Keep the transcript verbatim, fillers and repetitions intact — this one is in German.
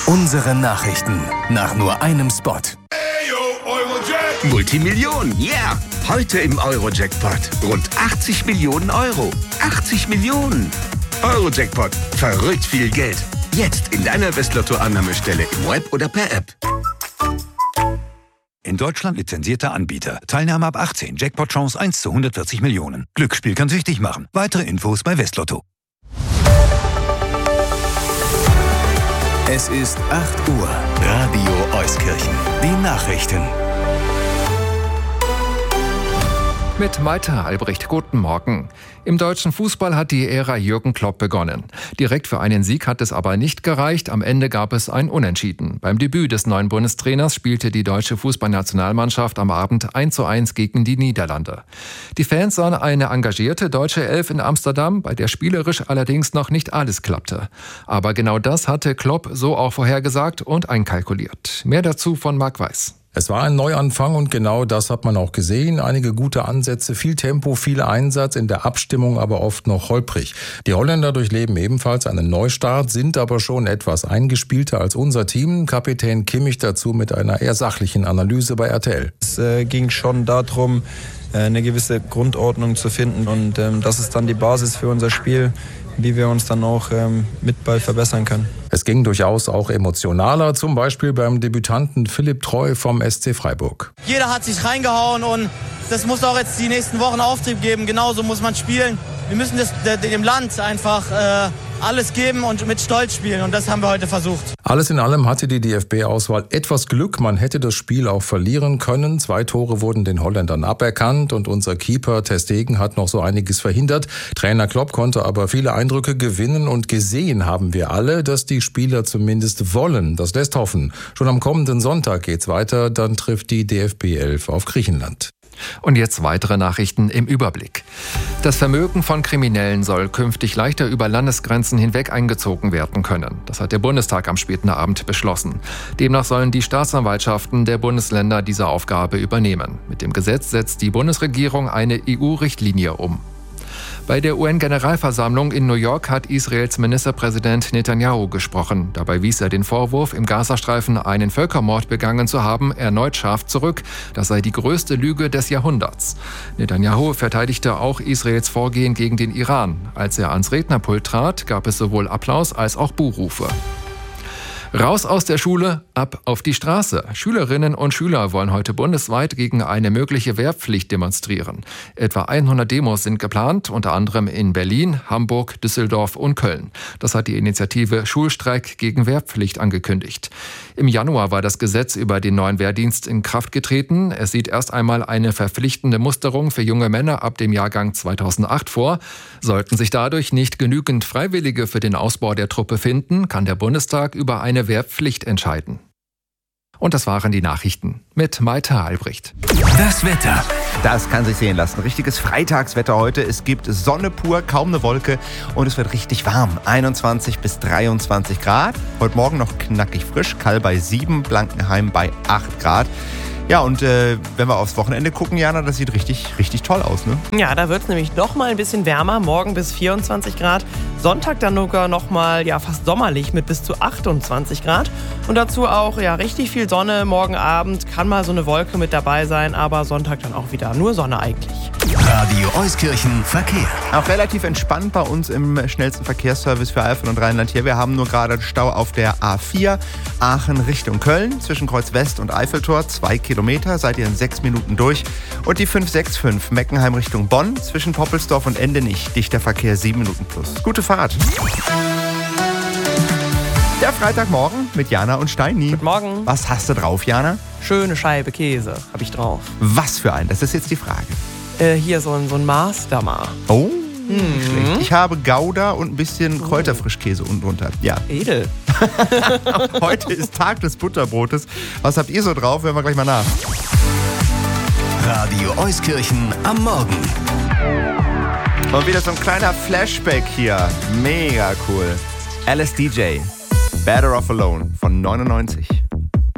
Unsere Nachrichten nach nur einem Spot. Multimillionen, yeah! Heute im Euro-Jackpot. Rund achtzig Millionen Euro. achtzig Millionen! Euro-Jackpot. Verrückt viel Geld. Jetzt in deiner Westlotto-Annahmestelle im Web oder per App. In Deutschland lizenzierter Anbieter. Teilnahme ab achtzehn. Jackpot-Chance eins zu hundertvierzig Millionen. Glücksspiel kann süchtig machen. Weitere Infos bei Westlotto. Es ist acht Uhr. Radio Euskirchen. Die Nachrichten. Mit Malte Albrecht, guten Morgen. Im deutschen Fußball hat die Ära Jürgen Klopp begonnen. Direkt für einen Sieg hat es aber nicht gereicht. Am Ende gab es ein Unentschieden. Beim Debüt des neuen Bundestrainers spielte die deutsche Fußballnationalmannschaft am Abend eins zu eins gegen die Niederlande. Die Fans sahen eine engagierte deutsche Elf in Amsterdam, bei der spielerisch allerdings noch nicht alles klappte. Aber genau das hatte Klopp so auch vorhergesagt und einkalkuliert. Mehr dazu von Marc Weiß. Es war ein Neuanfang und genau das hat man auch gesehen. Einige gute Ansätze, viel Tempo, viel Einsatz, in der Abstimmung aber oft noch holprig. Die Holländer durchleben ebenfalls einen Neustart, sind aber schon etwas eingespielter als unser Team. Kapitän Kimmich dazu mit einer eher sachlichen Analyse bei R T L. Es äh, ging schon darum, äh, eine gewisse Grundordnung zu finden und ähm, das ist dann die Basis für unser Spiel, wie wir uns dann auch ähm, mit Ball verbessern können. Es ging durchaus auch emotionaler, zum Beispiel beim Debütanten Philipp Treu vom S C Freiburg. Jeder hat sich reingehauen und das muss auch jetzt die nächsten Wochen Auftrieb geben. Genauso muss man spielen. Wir müssen das, dem Land einfach äh, alles geben und mit Stolz spielen und das haben wir heute versucht. Alles in allem hatte die D F B-Auswahl etwas Glück. Man hätte das Spiel auch verlieren können. Zwei Tore wurden den Holländern aberkannt und unser Keeper Ter Stegen hat noch so einiges verhindert. Trainer Klopp konnte aber viele Eindrücke gewinnen und gesehen haben wir alle, dass die Spieler zumindest wollen. Das lässt hoffen. Schon am kommenden Sonntag geht's weiter. Dann trifft die D F B elf auf Griechenland. Und jetzt weitere Nachrichten im Überblick. Das Vermögen von Kriminellen soll künftig leichter über Landesgrenzen hinweg eingezogen werden können. Das hat der Bundestag am späten Abend beschlossen. Demnach sollen die Staatsanwaltschaften der Bundesländer diese Aufgabe übernehmen. Mit dem Gesetz setzt die Bundesregierung eine E U-Richtlinie um. Bei der U N-Generalversammlung in New York hat Israels Ministerpräsident Netanyahu gesprochen. Dabei wies er den Vorwurf, im Gazastreifen einen Völkermord begangen zu haben, erneut scharf zurück. Das sei die größte Lüge des Jahrhunderts. Netanyahu verteidigte auch Israels Vorgehen gegen den Iran. Als er ans Rednerpult trat, gab es sowohl Applaus als auch Buhrufe. Raus aus der Schule, ab auf die Straße. Schülerinnen und Schüler wollen heute bundesweit gegen eine mögliche Wehrpflicht demonstrieren. Etwa hundert Demos sind geplant, unter anderem in Berlin, Hamburg, Düsseldorf und Köln. Das hat die Initiative Schulstreik gegen Wehrpflicht angekündigt. Im Januar war das Gesetz über den neuen Wehrdienst in Kraft getreten. Es sieht erst einmal eine verpflichtende Musterung für junge Männer ab dem Jahrgang zweitausendacht vor. Sollten sich dadurch nicht genügend Freiwillige für den Ausbau der Truppe finden, kann der Bundestag über eine Wehrpflicht entscheiden. Und das waren die Nachrichten mit Malte Albrecht. Das Wetter. Das kann sich sehen lassen. Richtiges Freitagswetter heute. Es gibt Sonne pur, kaum eine Wolke und es wird richtig warm. einundzwanzig bis dreiundzwanzig Grad. Heute Morgen noch knackig frisch. Kall bei sieben, Blankenheim bei acht Grad. Ja, und äh, wenn wir aufs Wochenende gucken, Jana, das sieht richtig, richtig toll aus, ne? Ja, da wird es nämlich noch mal ein bisschen wärmer, morgen bis vierundzwanzig Grad. Sonntag dann sogar noch mal ja, fast sommerlich mit bis zu achtundzwanzig Grad. Und dazu auch ja richtig viel Sonne morgen Abend, kann mal so eine Wolke mit dabei sein, aber Sonntag dann auch wieder nur Sonne eigentlich. Radio Euskirchen Verkehr. Auch relativ entspannt bei uns im schnellsten Verkehrsservice für Eifel und Rheinland hier. Wir haben nur gerade Stau auf der A vier, Aachen Richtung Köln, zwischen Kreuz West und Eiffeltor, zwei Kilometer, seid ihr in sechs Minuten durch. Und die fünf sechs fünf Meckenheim Richtung Bonn, zwischen Poppelsdorf und Endenich, dichter Verkehr sieben Minuten plus. Gute Fahrt. Der Freitagmorgen mit Jana und Steini. Guten Morgen. Was hast du drauf, Jana? Schöne Scheibe Käse habe ich drauf. Was für ein? Das ist jetzt die Frage. Äh, hier so ein, so ein Mastermar. Oh, mhm. Schlecht. Ich habe Gouda und ein bisschen Kräuterfrischkäse unten drunter. Ja. Edel. Heute ist Tag des Butterbrotes. Was habt ihr so drauf? Hören wir gleich mal nach. Radio Euskirchen am Morgen. Und wieder so ein kleiner Flashback hier. Mega cool. L S D J. Better Off Alone von neunundneunzig.